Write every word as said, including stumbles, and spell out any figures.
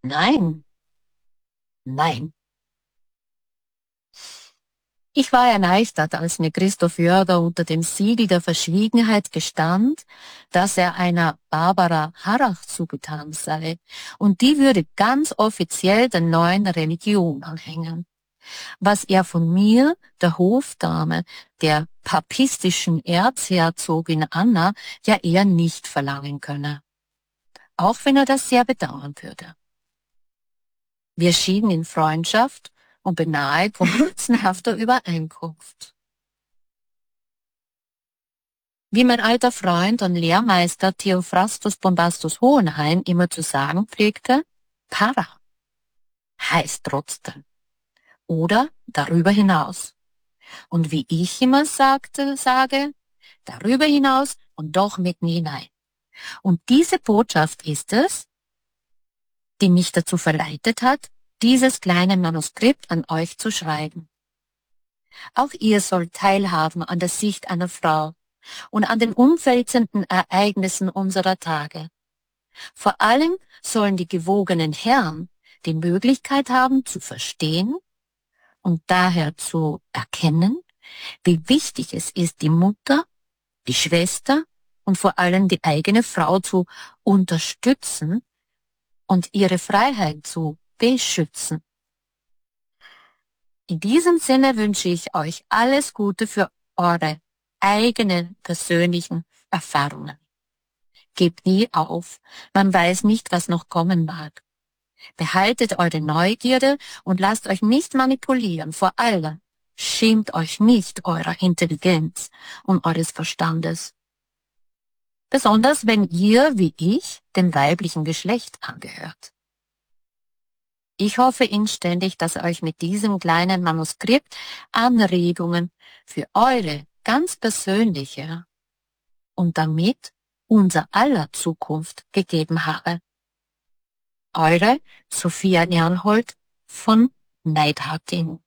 Nein, nein. Ich war erleichtert, als mir Christoph Jörger unter dem Siegel der Verschwiegenheit gestand, dass er einer Barbara Harrach zugetan sei, und die würde ganz offiziell der neuen Religion anhängen. Was er von mir, der Hofdame, der papistischen Erzherzogin Anna, ja eher nicht verlangen könne. Auch wenn er das sehr bedauern würde. Wir schieden in Freundschaft und beinahe komplizenhafter Übereinkunft. Wie mein alter Freund und Lehrmeister Theophrastus Bombastus Hohenheim immer zu sagen pflegte, para heißt trotzdem oder darüber hinaus. Und wie ich immer sagte, sage, darüber hinaus und doch mitten hinein. Und diese Botschaft ist es, die mich dazu verleitet hat, dieses kleine Manuskript an euch zu schreiben. Auch ihr sollt teilhaben an der Sicht einer Frau und an den umwälzenden Ereignissen unserer Tage. Vor allem sollen die gewogenen Herren die Möglichkeit haben zu verstehen und daher zu erkennen, wie wichtig es ist, die Mutter, die Schwester und vor allem die eigene Frau zu unterstützen und ihre Freiheit zu beschützen. In diesem Sinne wünsche ich euch alles Gute für eure eigenen persönlichen Erfahrungen. Gebt nie auf, man weiß nicht, was noch kommen mag. Behaltet eure Neugierde und lasst euch nicht manipulieren, vor allem schämt euch nicht eurer Intelligenz und eures Verstandes. Besonders wenn ihr, wie ich, dem weiblichen Geschlecht angehört. Ich hoffe inständig, dass euch mit diesem kleinen Manuskript Anregungen für eure ganz persönliche und damit unser aller Zukunft gegeben habe. Eure Sophia Nernhold von Neidharting.